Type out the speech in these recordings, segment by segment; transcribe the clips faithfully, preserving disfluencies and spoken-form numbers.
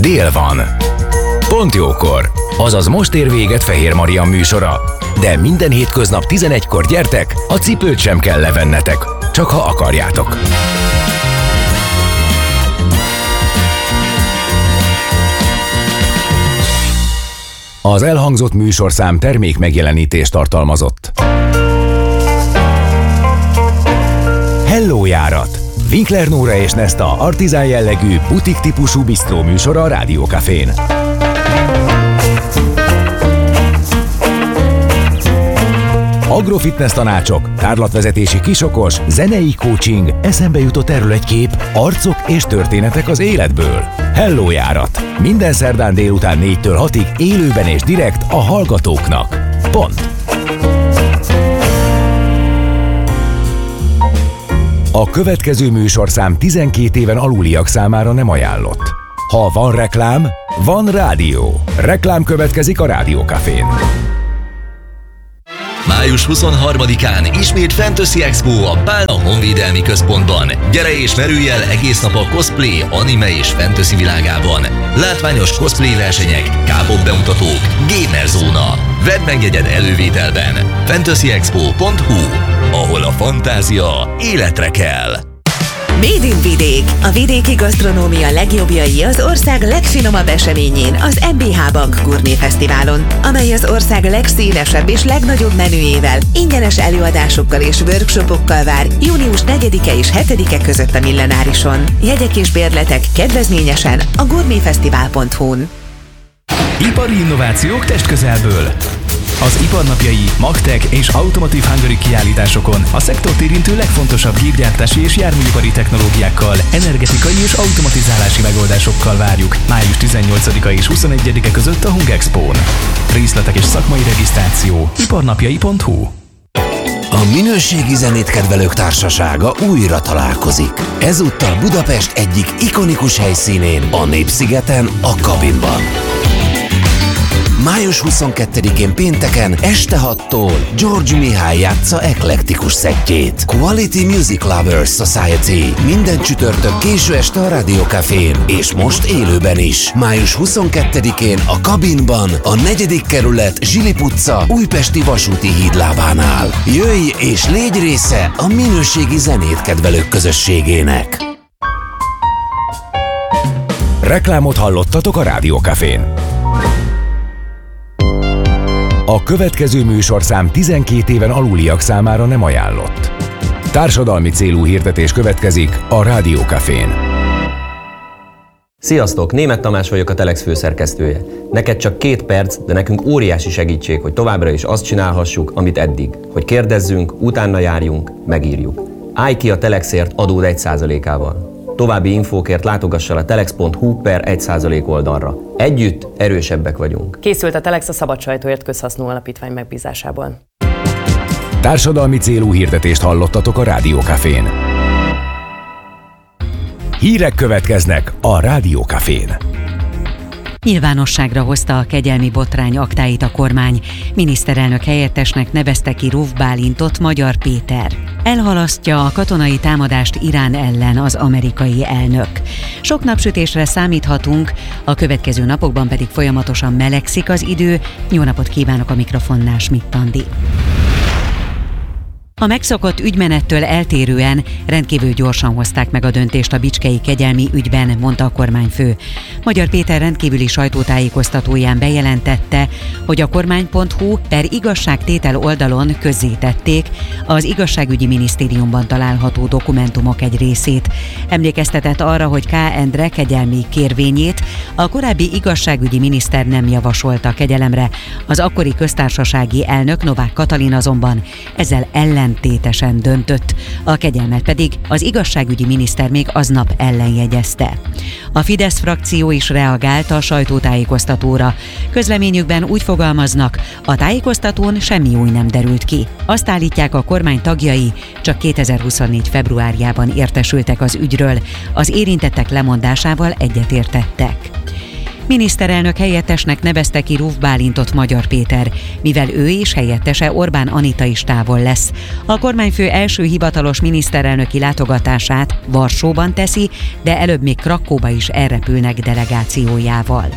dél van. Pont jókor, azaz most ér véget Fehér Marian műsora. De minden hétköznap tizenegykor gyertek, a cipőt sem kell levennetek, csak ha akarjátok. Az elhangzott műsorszám termék megjelenítést tartalmazott. Hello járat! Winkler Nóra és Nesta artizán jellegű, butik típusú bisztró műsora a Rádió Cafén. Agrofitness tanácsok, tárlatvezetési kisokos, zenei coaching, eszembe jutott erről egy kép, arcok és történetek az életből. Hello járat! Minden szerdán délután négytől hatig élőben és direkt a hallgatóknak. Pont! A következő műsorszám tizenkét éven aluliak számára nem ajánlott. Ha van reklám, van rádió. Reklám következik a Rádió Cafén. május huszonharmadikán ismét Fantasy Expo a Pál a Honvédelmi Központban. Gyere és merülj el egész nap a cosplay, anime és fantasy világában. Látványos cosplay versenyek, K-pop bemutatók, gamer zóna. Vedd meg jegyed elővételben. fantasy expo pont hu, ahol a fantázia életre kell. Made in Vidék. A vidéki gasztronómia legjobbjai az ország legfinomabb eseményén, az em bé há Bank Gourmet Fesztiválon, amely az ország legszínesebb és legnagyobb menüjével, ingyenes előadásokkal és workshopokkal vár június negyedike és hetedike között a Millenárison. Jegyek és bérletek kedvezményesen a gourmetfesztivál pont hu-n. Ipari innovációk testközelből. Az iparnapjai, Magtech és Automotive Hungary kiállításokon a szektort érintő legfontosabb gépgyártási és járműipari technológiákkal, energetikai és automatizálási megoldásokkal várjuk május tizennyolcadika és huszonegyedike között a Hungexpón. Részletek és szakmai regisztráció iparnapjai pont hu. A minőségi zenét kedvelők társasága újra találkozik. Ezúttal Budapest egyik ikonikus helyszínén, a Népszigeten, a Kabinban. május huszonkettedikén pénteken este hattól George Mihály játsza eklektikus szettjét. Quality Music Lovers Society. Minden csütörtök késő este a Rádió Cafén, és most élőben is. május huszonkettedikén a Kabinban, a negyedik kerület Zsilip utca Újpesti vasúti hídlábánál. Jöjj és légy része a minőségi zenét kedvelők közösségének. Reklámot hallottatok a Rádió Cafén. A következő műsorszám tizenkét éven aluliak számára nem ajánlott. Társadalmi célú hirdetés következik a Rádió Cafén. Sziasztok, Németh Tamás vagyok, a Telex főszerkesztője. Neked csak két perc, de nekünk óriási segítség, hogy továbbra is azt csinálhassuk, amit eddig. Hogy kérdezzünk, utána járjunk, megírjuk. Állj ki a Telexért adód egy százalékával. További infókért látogass el a telex pont hu per egy százalék oldalra. Együtt erősebbek vagyunk. Készült a Telex a Szabad Sajtóért Közhasznú Alapítvány megbízásából. Társadalmi célú hirdetést hallottatok a Rádió Cafén. Hírek következnek a Rádió Cafén. Nyilvánosságra hozta a kegyelmi botrány aktáit a kormány. Miniszterelnök helyettesnek nevezte ki Ruf Bálintot Magyar Péter. Elhalasztja a katonai támadást Irán ellen az amerikai elnök. Sok napsütésre számíthatunk, a következő napokban pedig folyamatosan melegszik az idő. Jó napot kívánok, a mikrofonnál Schmidt Andi. A megszokott ügymenettől eltérően rendkívül gyorsan hozták meg a döntést a bicskei kegyelmi ügyben, mondta a kormányfő. Magyar Péter rendkívüli sajtótájékoztatóján bejelentette, hogy a kormány pont hu per igazságtétel oldalon közzétették az igazságügyi minisztériumban található dokumentumok egy részét. Emlékeztetett arra, hogy K. Endre kegyelmi kérvényét a korábbi igazságügyi miniszter nem javasolta kegyelemre. Az akkori köztársasági elnök Novák Katalin azonban ezzel ellen ellentétesen döntött, a kegyelmet pedig az igazságügyi miniszter még aznap ellenjegyezte. A Fidesz frakció is reagált a sajtótájékoztatóra. Közleményükben úgy fogalmaznak, a tájékoztatón semmi új nem derült ki. Azt állítják, a kormány tagjai csak kétezer-huszonnégy februárjában értesültek az ügyről, az érintettek lemondásával egyetértettek. Miniszterelnök helyettesnek nevezte ki Ruf Bálintot Magyar Péter, mivel ő és helyettese Orbán Anita is távol lesz. A kormányfő első hivatalos miniszterelnöki látogatását Varsóban teszi, de előbb még Krakóba is elrepülnek delegációjával.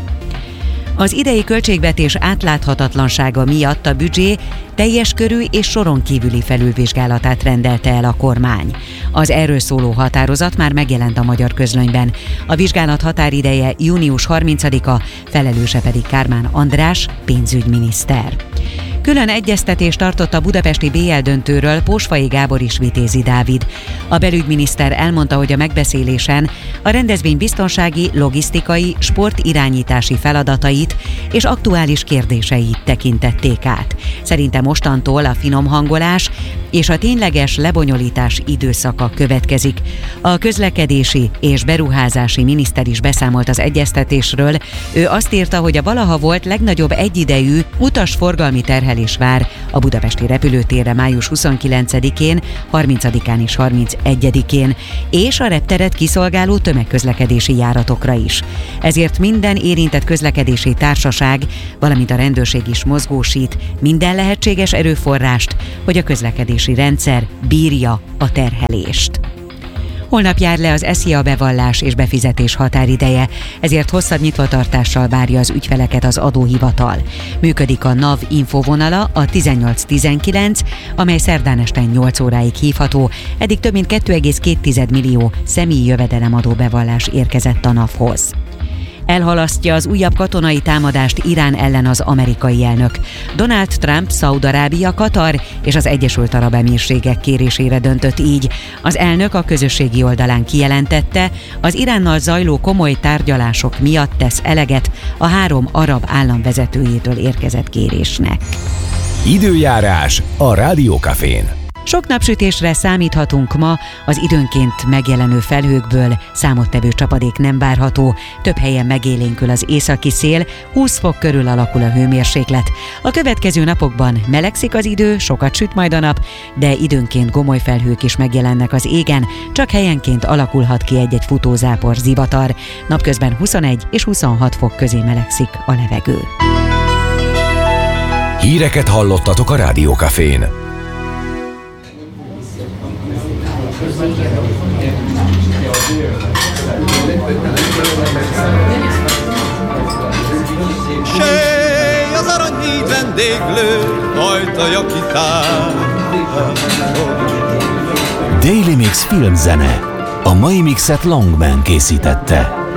Az idei költségvetés átláthatatlansága miatt a büdzsé teljes körű és soron kívüli felülvizsgálatát rendelte el a kormány. Az erről szóló határozat már megjelent a Magyar Közlönyben. A vizsgálat határideje június harmincadika, felelőse pedig Kármán András, pénzügyminiszter. Külön egyeztetést tartott a budapesti bé el döntőről Pósfai Gábor és Vitézi Dávid. A belügyminiszter elmondta, hogy a megbeszélésen a rendezvény biztonsági, logisztikai, sportirányítási feladatait és aktuális kérdéseit tekintették át. Szerinte mostantól a finomhangolás és a tényleges lebonyolítás időszaka következik. A közlekedési és beruházási miniszter is beszámolt az egyeztetésről. Ő azt írta, hogy a valaha volt legnagyobb egyidejű utasforgalmi terhelés vár a budapesti repülőtérre május huszonkilencedikén, harmincadikán és harmincegyedikén, és a repteret kiszolgáló tömegközlekedési járatokra is. Ezért minden érintett közlekedési társaság, valamint a rendőrség is mozgósít minden lehetséges erőforrást, hogy a közlekedési rendszer bírja a terhelést. Holnap jár le az es zé i á bevallás és befizetés határideje, ezért hosszabb nyitvatartással várja az ügyfeleket az adóhivatal. Működik a NAV infovonala, a tizennyolc tizenkilenc, amely szerdán este nyolc óráig hívható, eddig több mint két egész két millió személyi jövedelemadó bevallás érkezett a NAV-hoz. Elhalasztja az újabb katonai támadást Irán ellen az amerikai elnök. Donald Trump, Szaúd-Arábia, Katar és az Egyesült Arab Emírségek kérésére döntött így. Az elnök a közösségi oldalán kijelentette, az Iránnal zajló komoly tárgyalások miatt tesz eleget a három arab állam vezetőjétől érkezett kérésnek. Időjárás a Rádiókafén. Sok napsütésre számíthatunk ma, az időnként megjelenő felhőkből számottevő csapadék nem várható, több helyen megélénkül az északi szél, húsz fok körül alakul a hőmérséklet. A következő napokban melegszik az idő, sokat süt majd a nap, de időnként gomoly felhők is megjelennek az égen, csak helyenként alakulhat ki egy-egy futózápor, zivatar. Napközben huszonegy és huszonhat fok közé melegszik a levegő. Híreket hallottatok a Rádiókafén. Sej az aranyhíd vendéglő, ajtaja kitár. Daily Mix filmzene. A mai mixet Longman készítette.